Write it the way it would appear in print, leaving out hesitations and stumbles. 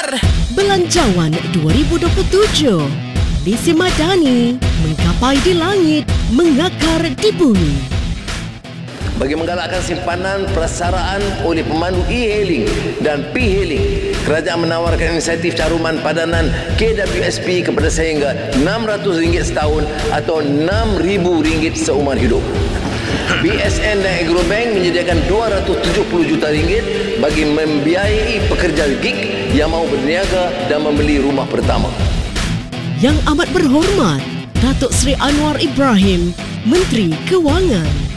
Belanjawan 2027. Visi Madani, menggapai di langit, mengakar di bumi. Bagi menggalakkan simpanan prasaraan oleh pemandu e-hailing dan p-hailing, kerajaan menawarkan insentif caruman padanan KWSP kepada sehingga RM600 setahun atau RM6,000 seumur hidup. BSN dan Agrobank menyediakan RM270 juta bagi membiayai pekerja gig yang mahu berniaga dan membeli rumah pertama. Yang amat berhormat, Datuk Seri Anwar Ibrahim, Menteri Kewangan.